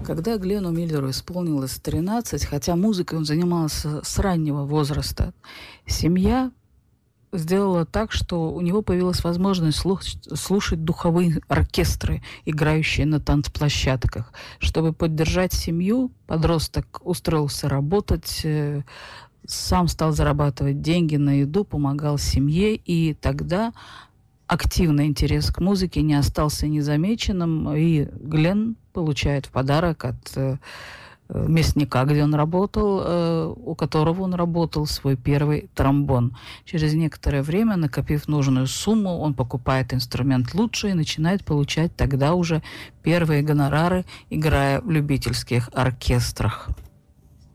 Когда Гленну Миллеру исполнилось 13, хотя музыкой он занимался с раннего возраста, семья сделала так, что у него появилась возможность слушать духовые оркестры, играющие на танцплощадках. Чтобы поддержать семью, подросток устроился работать, сам стал зарабатывать деньги на еду, помогал семье, и тогда активный интерес к музыке не остался незамеченным, и Гленн получает в подарок от местника, где он работал, у которого он работал, свой первый тромбон. Через некоторое время, накопив нужную сумму, он покупает инструмент лучше и начинает получать тогда уже первые гонорары, играя в любительских оркестрах.